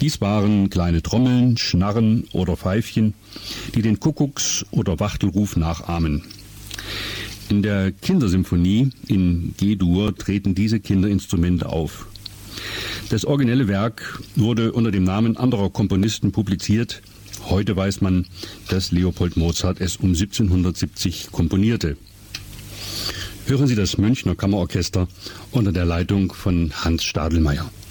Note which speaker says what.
Speaker 1: Dies waren kleine Trommeln, Schnarren oder Pfeifchen, die den Kuckucks- oder Wachtelruf nachahmen. In der Kindersymphonie in G-Dur treten diese Kinderinstrumente auf. Das originelle Werk wurde unter dem Namen anderer Komponisten publiziert. Heute weiß man, dass Leopold Mozart es um 1770 komponierte. Hören Sie das Münchner Kammerorchester unter der Leitung von Hans Stadelmeier.